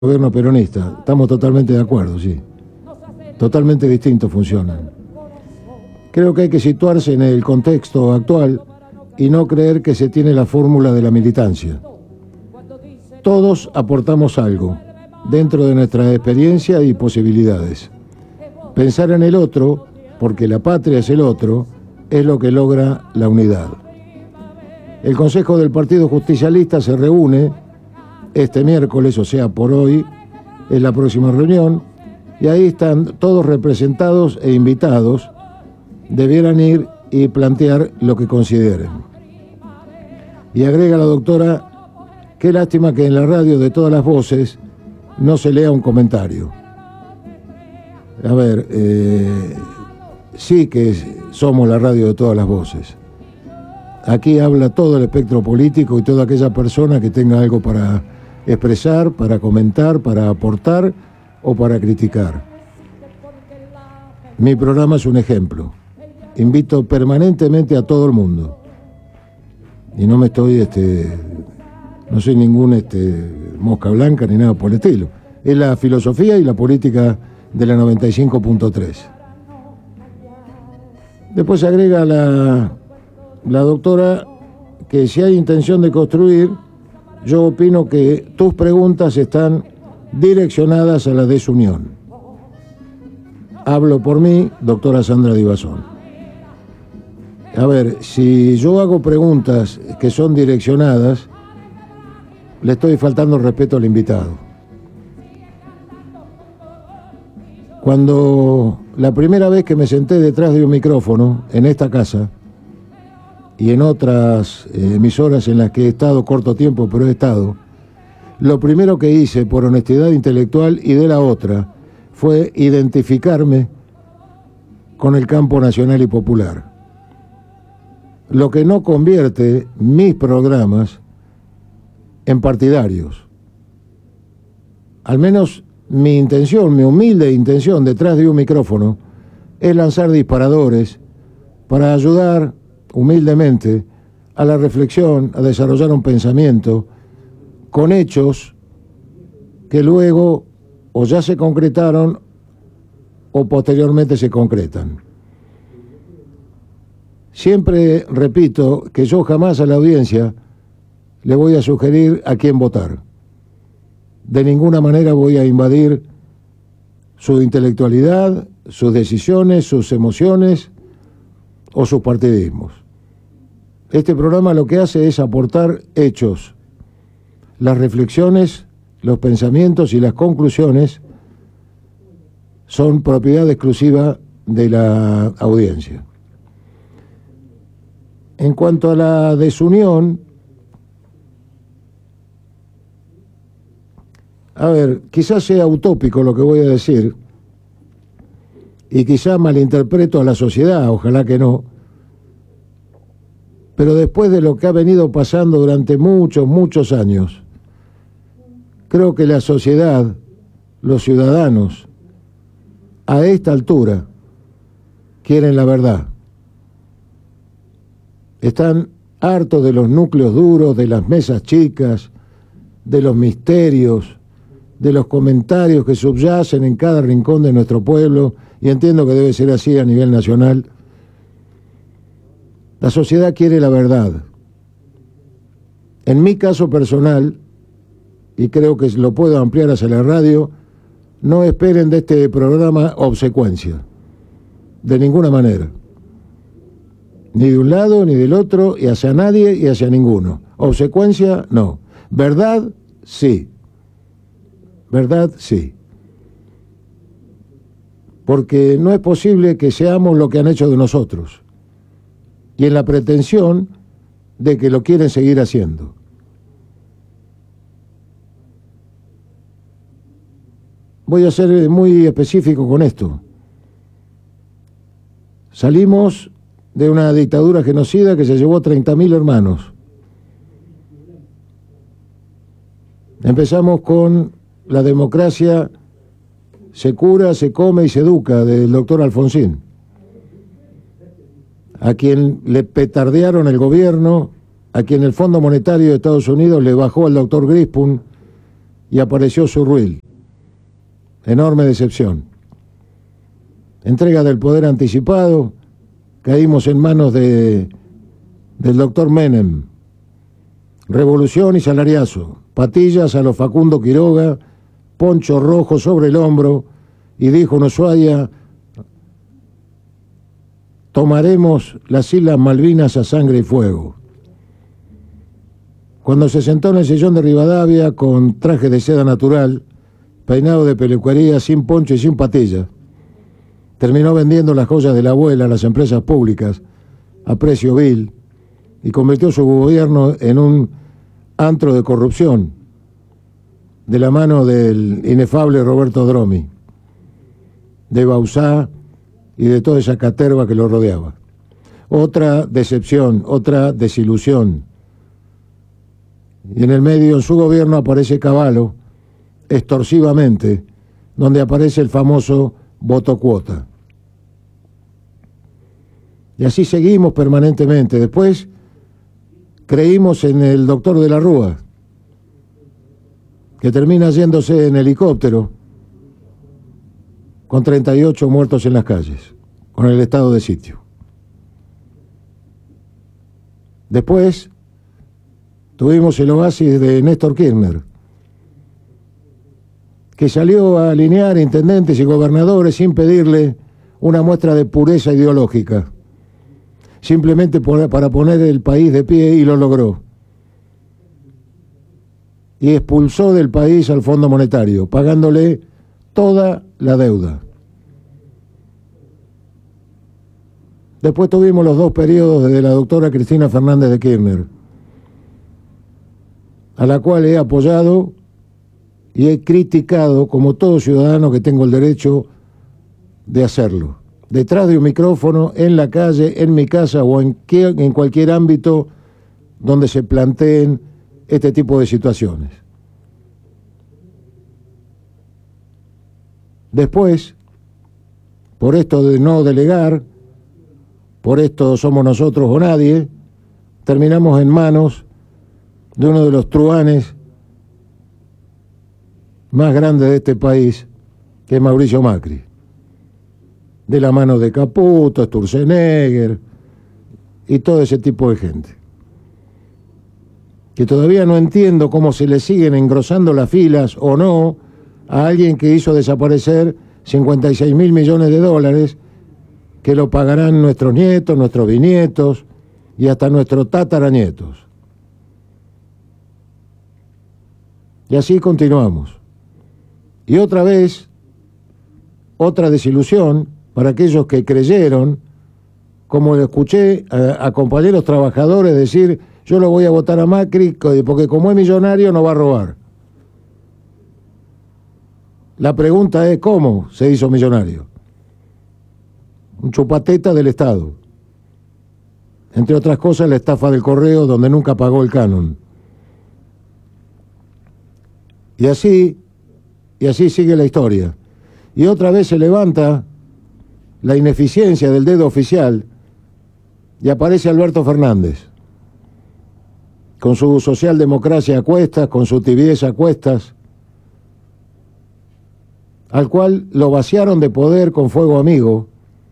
gobierno peronista. Estamos totalmente de acuerdo, sí. Totalmente distintos funcionan. Creo que hay que situarse en el contexto actual y no creer que se tiene la fórmula de la militancia. Todos aportamos algo dentro de nuestra experiencia y posibilidades. Pensar en el otro, porque la patria es el otro, es lo que logra la unidad. El Consejo del Partido Justicialista se reúne este miércoles, o sea, por hoy, es la próxima reunión, y ahí están todos representados e invitados, debieran ir y plantear lo que consideren. Y agrega la doctora, qué lástima que en la radio de todas las voces no se lea un comentario. A ver, sí que somos la radio de todas las voces. Aquí habla todo el espectro político y toda aquella persona que tenga algo para expresar, para comentar, para aportar o para criticar. Mi programa es un ejemplo. Invito permanentemente a todo el mundo. Y no me estoy, no soy ningún mosca blanca ni nada por el estilo. Es la filosofía y la política de la 95.3. Después agrega la doctora que si hay intención de construir, yo opino que tus preguntas están direccionadas a la desunión. Hablo por mí, doctora Sandra Dibazón. A ver, si yo hago preguntas que son direccionadas, le estoy faltando respeto al invitado. Cuando la primera vez que me senté detrás de un micrófono en esta casa y en otras emisoras en las que he estado corto tiempo, pero he estado, lo primero que hice por honestidad intelectual y de la otra fue identificarme con el campo nacional y popular. Lo que no convierte mis programas en partidarios. Al menos mi intención, mi humilde intención detrás de un micrófono es lanzar disparadores para ayudar humildemente a la reflexión, a desarrollar un pensamiento con hechos que luego o ya se concretaron o posteriormente se concretan. Siempre repito que yo jamás a la audiencia le voy a sugerir a quién votar. De ninguna manera voy a invadir su intelectualidad, sus decisiones, sus emociones o sus partidismos. Este programa lo que hace es aportar hechos. Las reflexiones, los pensamientos y las conclusiones son propiedad exclusiva de la audiencia. En cuanto a la desunión, a ver, quizás sea utópico lo que voy a decir y quizás malinterpreto a la sociedad, ojalá que no, pero después de lo que ha venido pasando durante muchos años, creo que la sociedad, los ciudadanos, a esta altura, quieren la verdad. Están hartos de los núcleos duros, de las mesas chicas, de los misterios, de los comentarios que subyacen en cada rincón de nuestro pueblo, y entiendo que debe ser así a nivel nacional. La sociedad quiere la verdad. En mi caso personal, y creo que lo puedo ampliar hacia la radio, no esperen de este programa obsecuencia, de ninguna manera. Ni de un lado, ni del otro, y hacia nadie y hacia ninguno. Obsecuencia, no. Verdad, sí. Verdad, sí. Porque no es posible que seamos lo que han hecho de nosotros. Y en la pretensión de que lo quieren seguir haciendo. Voy a ser muy específico con esto. Salimos de una dictadura genocida que se llevó 30.000 hermanos. Empezamos con la democracia se cura, se come y se educa del doctor Alfonsín, a quien le petardearon el gobierno, a quien el Fondo Monetario de Estados Unidos le bajó al doctor Grispun y apareció Surruil. Enorme decepción. Entrega del poder anticipado, caímos en manos del doctor Menem. Revolución y salariazo, patillas a los Facundo Quiroga, poncho rojo sobre el hombro, y dijo en Ushuaia: tomaremos las Islas Malvinas a sangre y fuego. Cuando se sentó en el sillón de Rivadavia con traje de seda natural, peinado de peluquería, sin poncho y sin patilla, terminó vendiendo las joyas de la abuela a las empresas públicas a precio vil y convirtió su gobierno en un antro de corrupción de la mano del inefable Roberto Dromi, de Bauzá y de toda esa caterva que lo rodeaba. Otra decepción, otra desilusión. Y en el medio, en su gobierno, aparece Cavallo, extorsivamente, donde aparece el famoso voto cuota. Y así seguimos permanentemente. Después creímos en el doctor de la Rúa, que termina yéndose en helicóptero con 38 muertos en las calles, con el estado de sitio. Después tuvimos el oasis de Néstor Kirchner, que salió a alinear intendentes y gobernadores sin pedirle una muestra de pureza ideológica, simplemente para poner el país de pie, y lo logró. Y expulsó del país al Fondo Monetario, pagándole toda la deuda. Después tuvimos los 2 periodos de la doctora Cristina Fernández de Kirchner, a la cual he apoyado y he criticado como todo ciudadano que tengo el derecho de hacerlo. Detrás de un micrófono, en la calle, en mi casa o en cualquier ámbito donde se planteen este tipo de situaciones. Después, por esto de no delegar, por esto somos nosotros o nadie, terminamos en manos de uno de los truhanes más grandes de este país, que es Mauricio Macri, de la mano de Caputo, Sturzenegger y todo ese tipo de gente, que todavía no entiendo cómo se le siguen engrosando las filas o no a alguien que hizo desaparecer 56.000 millones de dólares, que lo pagarán nuestros nietos, nuestros bisnietos y hasta nuestros tataranietos. Y así continuamos. Y otra vez, otra desilusión para aquellos que creyeron, como escuché a compañeros trabajadores decir: yo lo voy a votar a Macri porque como es millonario no va a robar. La pregunta es: ¿cómo se hizo millonario? Un chupateta del Estado. Entre otras cosas, la estafa del correo, donde nunca pagó el canon. Y así sigue la historia. Y otra vez se levanta la ineficiencia del dedo oficial y aparece Alberto Fernández, con su socialdemocracia a cuestas, con su tibieza a cuestas, al cual lo vaciaron de poder con fuego amigo.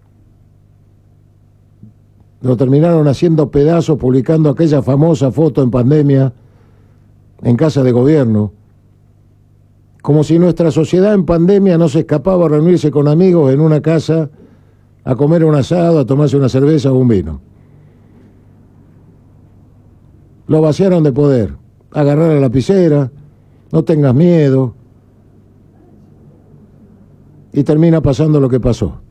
Lo terminaron haciendo pedazos, publicando aquella famosa foto en pandemia en Casa de Gobierno, como si nuestra sociedad en pandemia no se escapaba a reunirse con amigos en una casa, a comer un asado, a tomarse una cerveza o un vino. Lo vaciaron de poder. Agarrar la lapicera, no tengas miedo, y termina pasando lo que pasó.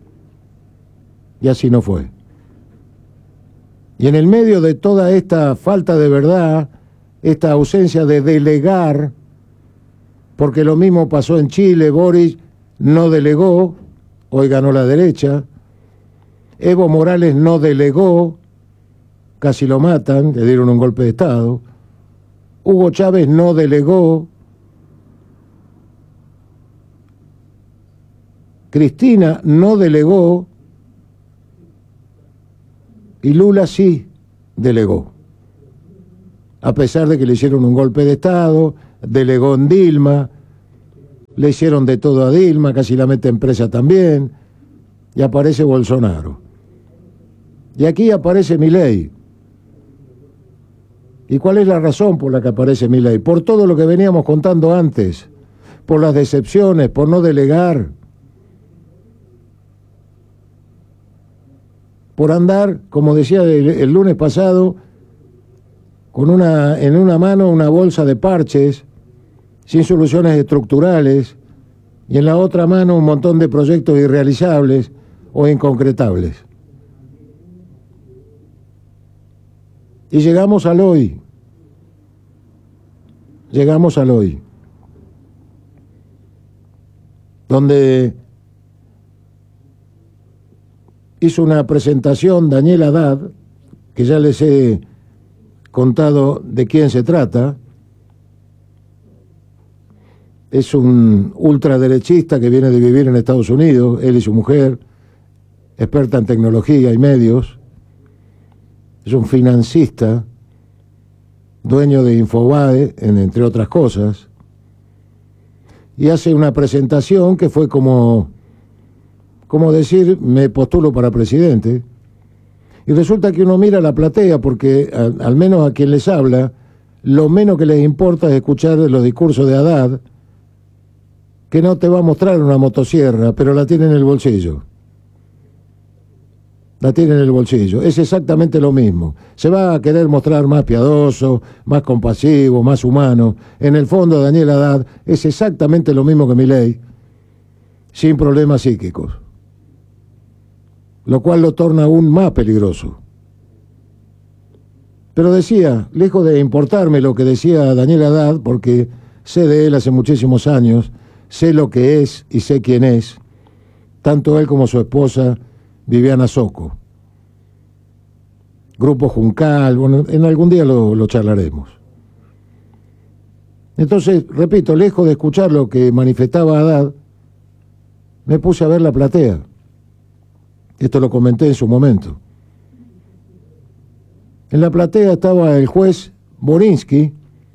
Y así no fue. Y en el medio de toda esta falta de verdad, esta ausencia de delegar, porque lo mismo pasó en Chile, Boric no delegó, hoy ganó la derecha, Evo Morales no delegó, casi lo matan, le dieron un golpe de Estado, Hugo Chávez no delegó, Cristina no delegó, y Lula sí delegó, a pesar de que le hicieron un golpe de Estado, delegó en Dilma, le hicieron de todo a Dilma, casi la mete en presa también, y aparece Bolsonaro. Y aquí aparece Milei. ¿Y cuál es la razón por la que aparece Milei? Por todo lo que veníamos contando antes, por las decepciones, por no delegar, por andar, como decía el lunes pasado, con en una mano una bolsa de parches, sin soluciones estructurales, y en la otra mano un montón de proyectos irrealizables o inconcretables. Y llegamos al hoy. Llegamos al hoy. Donde hizo una presentación Daniel Haddad, que ya les he contado de quién se trata. Es un ultraderechista que viene de vivir en Estados Unidos, él y su mujer, experta en tecnología y medios. Es un financista, dueño de Infobae, entre otras cosas, y hace una presentación que fue como decir, me postulo para presidente, y resulta que uno mira la platea, porque al menos a quien les habla, lo menos que les importa es escuchar los discursos de Haddad, que no te va a mostrar una motosierra, pero la tiene en el bolsillo. La tiene en el bolsillo. Es exactamente lo mismo. Se va a querer mostrar más piadoso, más compasivo, más humano. En el fondo, Daniel Haddad es exactamente lo mismo que Milei, sin problemas psíquicos. Lo cual lo torna aún más peligroso. Pero decía, lejos de importarme lo que decía Daniel Haddad, porque sé de él hace muchísimos años, sé lo que es y sé quién es, tanto él como su esposa Viviana Socco. Grupo Juncal, bueno, en algún día lo charlaremos. Entonces, repito, lejos de escuchar lo que manifestaba Haddad, me puse a ver la platea. Esto lo comenté en su momento. En la platea estaba el juez Borinsky,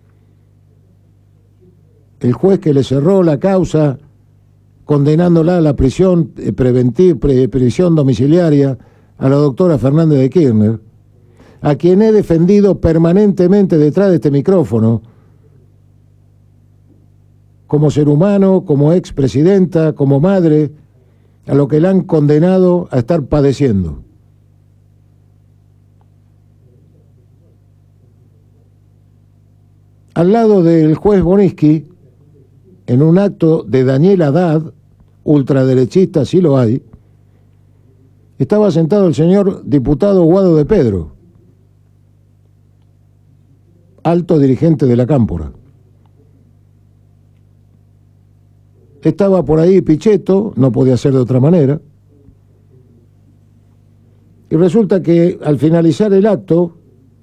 el juez que le cerró la causa condenándola a la prisión prisión domiciliaria a la doctora Fernández de Kirchner, a quien he defendido permanentemente detrás de este micrófono, como ser humano, como expresidenta, como madre, a lo que la han condenado a estar padeciendo. Al lado del juez Borinsky, en un acto de Daniel Haddad, ultraderechista, sí lo hay, estaba sentado el señor diputado Guado de Pedro, alto dirigente de la Cámpora. Estaba por ahí Pichetto, no podía ser de otra manera, y resulta que al finalizar el acto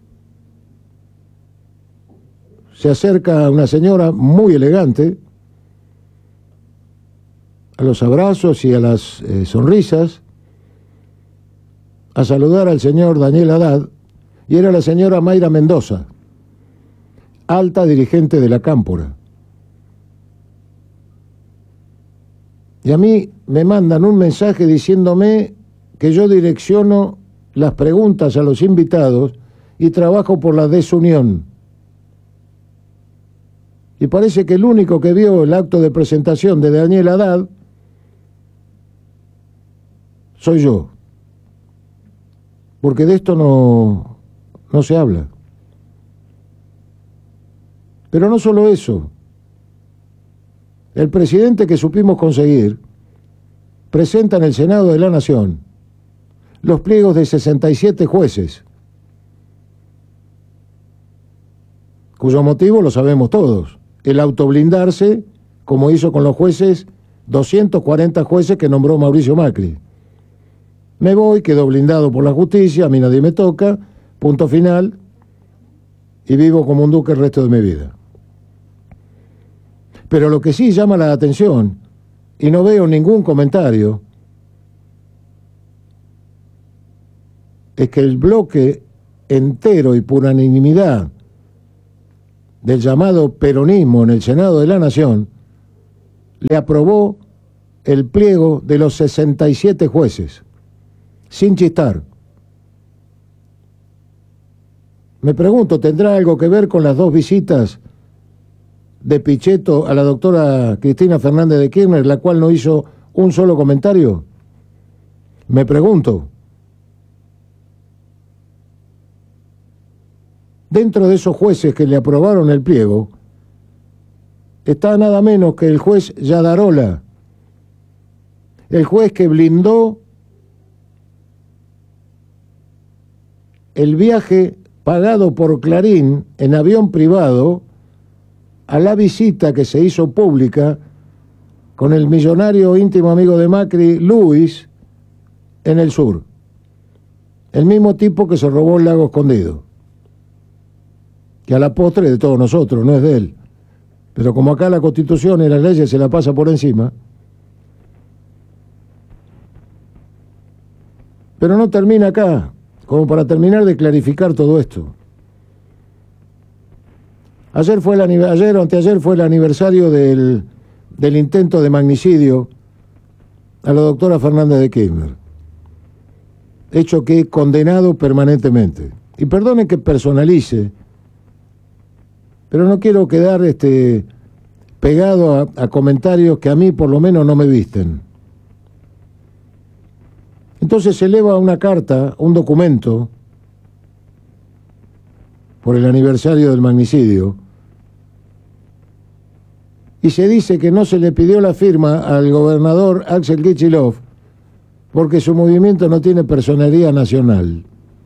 se acerca una señora muy elegante, a los abrazos y a las sonrisas, a saludar al señor Daniel Haddad, y era la señora Mayra Mendoza, alta dirigente de la Cámpora. Y a mí me mandan un mensaje diciéndome que yo direcciono las preguntas a los invitados y trabajo por la desunión. Y parece que el único que vio el acto de presentación de Daniel Haddad soy yo. Porque de esto no se habla. Pero no solo eso. El presidente que supimos conseguir presenta en el Senado de la Nación los pliegos de 67 jueces, cuyo motivo lo sabemos todos, el autoblindarse, como hizo con los jueces, 240 jueces que nombró Mauricio Macri. Me voy, quedo blindado por la justicia, a mí nadie me toca, punto final, y vivo como un duque el resto de mi vida. Pero lo que sí llama la atención, y no veo ningún comentario, es que el bloque entero y por unanimidad del llamado peronismo en el Senado de la Nación, le aprobó el pliego de los 67 jueces, sin chistar. Me pregunto, ¿tendrá algo que ver con las 2 visitas de Pichetto a la doctora Cristina Fernández de Kirchner, la cual no hizo un solo comentario? Me pregunto. Dentro de esos jueces que le aprobaron el pliego, está nada menos que el juez Yadarola, el juez que blindó el viaje pagado por Clarín en avión privado a la visita que se hizo pública con el millonario íntimo amigo de Macri, Luis, en el sur. El mismo tipo que se robó el lago escondido, que a la postre de todos nosotros, no es de él. Pero como acá la Constitución y las leyes se la pasa por encima. Pero no termina acá, como para terminar de clarificar todo esto. Ayer o anteayer fue el aniversario del intento de magnicidio a la doctora Fernández de Kirchner. Hecho que he condenado permanentemente. Y perdone que personalice, pero no quiero quedar pegado a comentarios que a mí por lo menos no me visten. Entonces se eleva una carta, un documento, por el aniversario del magnicidio, y se dice que no se le pidió la firma al gobernador Axel Kicillof porque su movimiento no tiene personería nacional.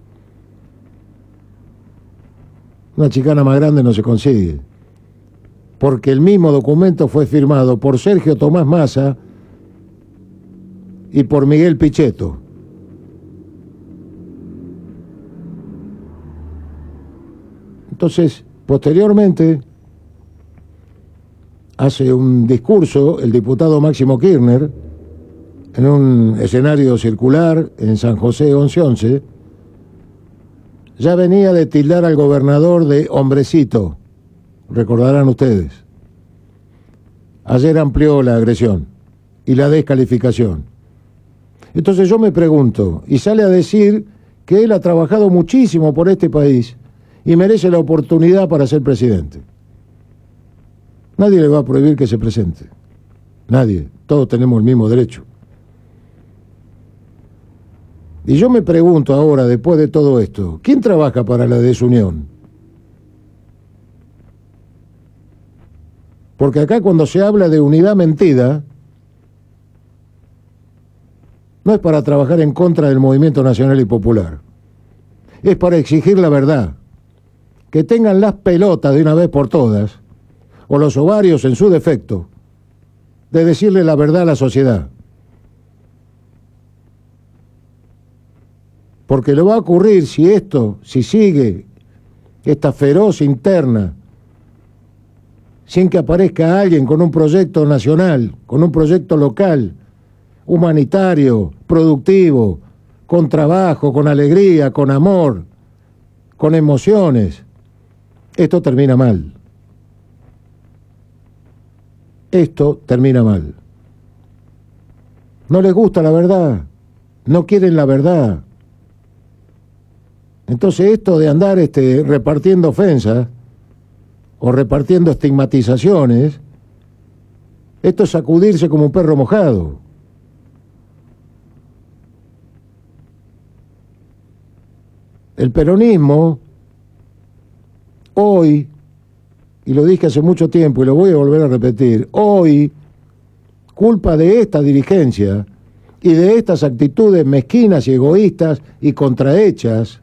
Una chicana más grande no se consigue, porque el mismo documento fue firmado por Sergio Tomás Massa y por Miguel Pichetto. Entonces, posteriormente, hace un discurso el diputado Máximo Kirchner en un escenario circular en San José 1111. Ya venía de tildar al gobernador de hombrecito, recordarán ustedes. Ayer amplió la agresión y la descalificación. Entonces yo me pregunto, y sale a decir que él ha trabajado muchísimo por este país y merece la oportunidad para ser presidente. Nadie le va a prohibir que se presente. Nadie. Todos tenemos el mismo derecho. Y yo me pregunto ahora, después de todo esto, ¿quién trabaja para la desunión? Porque acá cuando se habla de unidad mentida, no es para trabajar en contra del movimiento nacional y popular. Es para exigir la verdad. Que tengan las pelotas de una vez por todas, o los ovarios en su defecto, de decirle la verdad a la sociedad. Porque le va a ocurrir si sigue esta feroz interna, sin que aparezca alguien con un proyecto nacional, con un proyecto local, humanitario, productivo, con trabajo, con alegría, con amor, con emociones. Esto termina mal. Esto termina mal. No les gusta la verdad, no quieren la verdad. Entonces esto de andar repartiendo ofensas o repartiendo estigmatizaciones, esto es sacudirse como un perro mojado. El peronismo hoy, y lo dije hace mucho tiempo y lo voy a volver a repetir, hoy, culpa de esta dirigencia y de estas actitudes mezquinas y egoístas y contrahechas,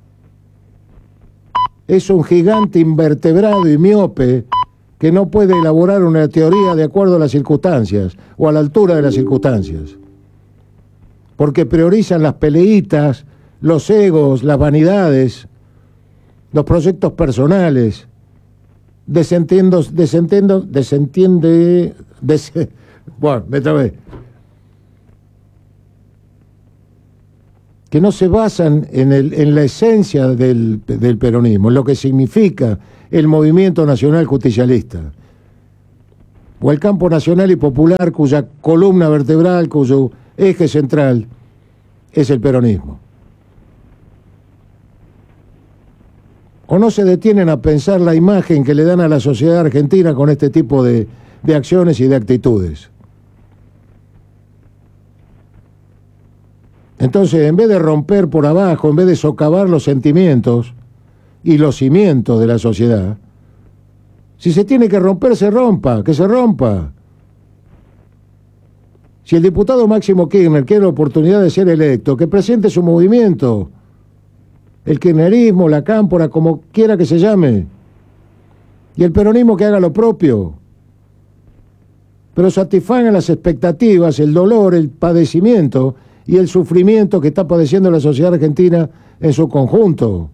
es un gigante invertebrado y miope que no puede elaborar una teoría de acuerdo a las circunstancias o a la altura de las circunstancias. Porque priorizan las peleitas, los egos, las vanidades, los proyectos personales, bueno, me trabé. Que no se basan en la esencia del peronismo, en lo que significa el Movimiento Nacional Justicialista, o el campo nacional y popular cuya columna vertebral, cuyo eje central es el peronismo. ¿O no se detienen a pensar la imagen que le dan a la sociedad argentina con este tipo de acciones y de actitudes? Entonces, en vez de romper por abajo, en vez de socavar los sentimientos y los cimientos de la sociedad, si se tiene que romper, se rompa, que se rompa. Si el diputado Máximo Kirchner quiere la oportunidad de ser electo, que presente su movimiento, el kirchnerismo, la cámpora, como quiera que se llame, y el peronismo que haga lo propio, pero satisfagan las expectativas, el dolor, el padecimiento y el sufrimiento que está padeciendo la sociedad argentina en su conjunto.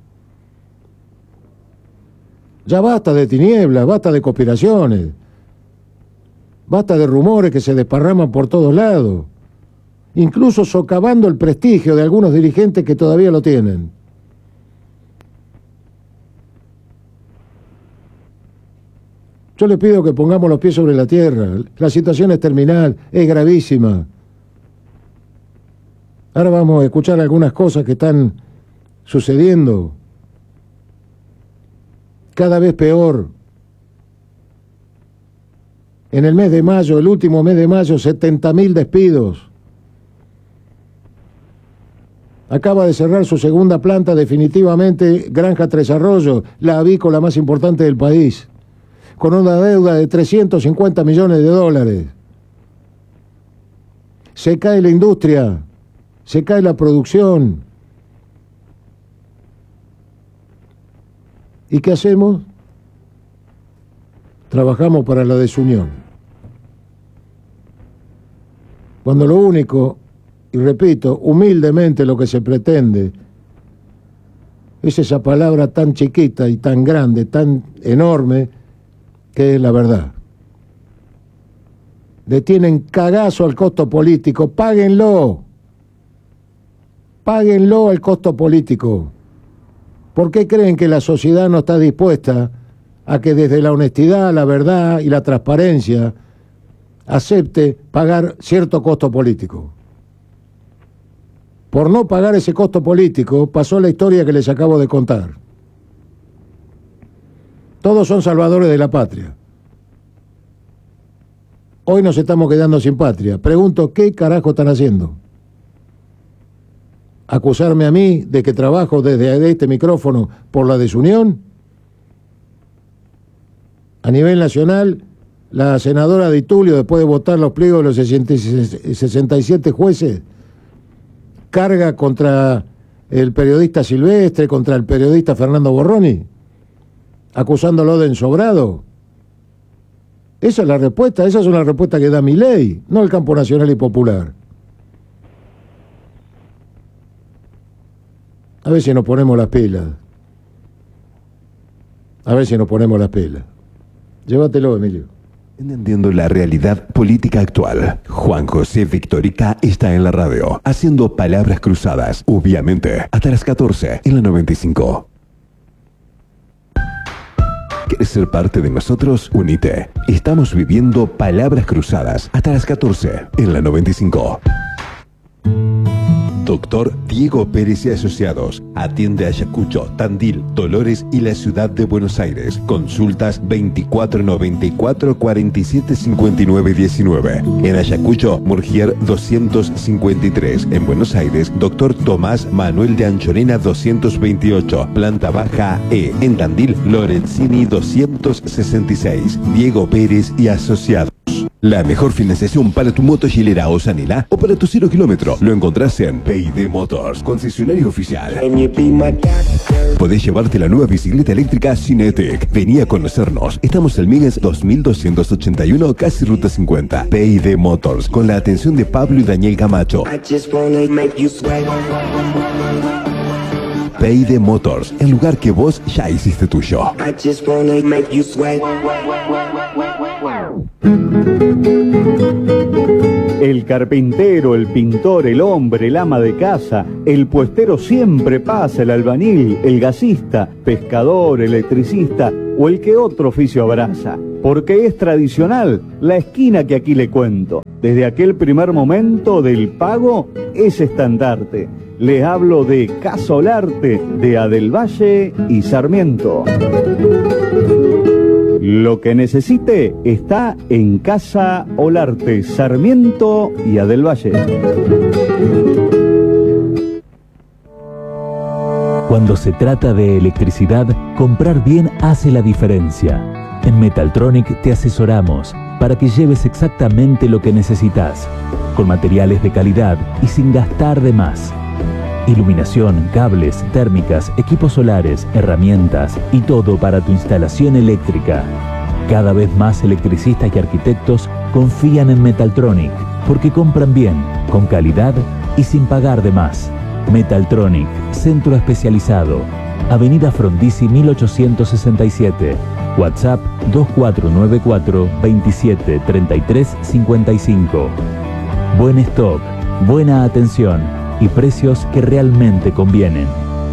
Ya basta de tinieblas, basta de conspiraciones, basta de rumores que se desparraman por todos lados, incluso socavando el prestigio de algunos dirigentes que todavía lo tienen. Yo les pido que pongamos los pies sobre la tierra. La situación es terminal, es gravísima. Ahora vamos a escuchar algunas cosas que están sucediendo. Cada vez peor. En el mes de mayo, el último mes de mayo, 70.000 despidos. Acaba de cerrar su segunda planta definitivamente Granja Tres Arroyos, la avícola más importante del país, con una deuda de 350 millones de dólares. Se cae la industria, se cae la producción. ¿Y qué hacemos? Trabajamos para la desunión. Cuando lo único, y repito, humildemente lo que se pretende, es esa palabra tan chiquita y tan grande, tan enorme, que es la verdad. Le tienen cagazo al costo político, páguenlo. Páguenlo al costo político. ¿Por qué creen que la sociedad no está dispuesta a que desde la honestidad, la verdad y la transparencia acepte pagar cierto costo político? Por no pagar ese costo político pasó la historia que les acabo de contar. Todos son salvadores de la patria. Hoy nos estamos quedando sin patria. Pregunto, ¿qué carajo están haciendo? ¿Acusarme a mí de que trabajo desde este micrófono por la desunión? A nivel nacional, la senadora Di Tulio, después de votar los pliegos de los 67 jueces, carga contra el periodista Silvestre, contra el periodista Fernando Borroni, acusándolo de ensobrado. Esa es la respuesta, esa es una respuesta que da Milei, no el campo nacional y popular. A ver si nos ponemos las pilas. A ver si nos ponemos las pilas. Llévatelo, Emilio. Entendiendo la realidad política actual, Juan José Victorica está en la radio, haciendo palabras cruzadas, obviamente, hasta las 14 en la 95. ¿Quieres ser parte de nosotros? Unite. Estamos viviendo Palabras Cruzadas hasta las 14 en la 95. Doctor Diego Pérez y Asociados. Atiende Ayacucho, Tandil, Dolores y la ciudad de Buenos Aires. Consultas 2494 47 59 19. En Ayacucho, Murgier 253. En Buenos Aires, Doctor Tomás Manuel de Anchorena 228. Planta baja E. En Tandil, Lorenzini 266. Diego Pérez y Asociados. La mejor financiación para tu moto hilera o Sanela o para tu 0 kilómetro lo encontrás en P&D Motors, concesionario oficial. Podés llevarte la nueva bicicleta eléctrica Cinetic. Vení a conocernos. Estamos en Miguel 2281, casi ruta 50. P&D Motors, con la atención de Pablo y Daniel Camacho. P&D Motors, el lugar que vos ya hiciste tuyo. El carpintero, el pintor, el hombre, el ama de casa, el puestero siempre pasa, el albañil, el gasista, pescador, electricista o el que otro oficio abraza. Porque es tradicional la esquina que aquí le cuento. Desde aquel primer momento del pago es estandarte. Les hablo de Casa Olarte, de Adelvalle y Sarmiento. Lo que necesite está en Casa Olarte, Sarmiento y Adelvalle. Cuando se trata de electricidad, comprar bien hace la diferencia. En Metaltronic te asesoramos para que lleves exactamente lo que necesitas, con materiales de calidad y sin gastar de más. Iluminación, cables, térmicas, equipos solares, herramientas y todo para tu instalación eléctrica. Cada vez más electricistas y arquitectos confían en Metaltronic porque compran bien, con calidad y sin pagar de más. Metaltronic, centro especializado. Avenida Frondizi 1867. WhatsApp 2494 27 33 55. Buen stock, buena atención y precios que realmente convienen.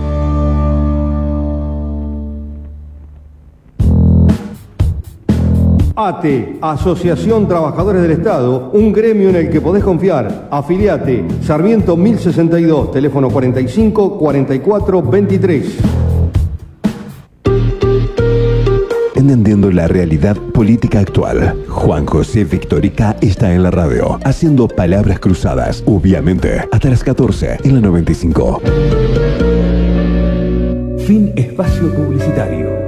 ATE, Asociación Trabajadores del Estado, un gremio en el que podés confiar. Afiliate, Sarmiento 1062, teléfono 45 44 23. Entendiendo la realidad política actual, Juan José Victorica está en la radio, haciendo palabras cruzadas, obviamente, hasta las 14 en la 95. Fin espacio publicitario.